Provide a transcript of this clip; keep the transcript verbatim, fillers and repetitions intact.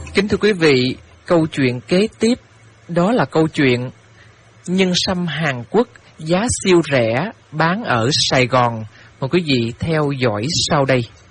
Kính thưa quý vị, câu chuyện kế tiếp đó là câu chuyện nhân sâm Hàn Quốc giá siêu rẻ bán ở Sài Gòn. Mời quý vị theo dõi sau đây.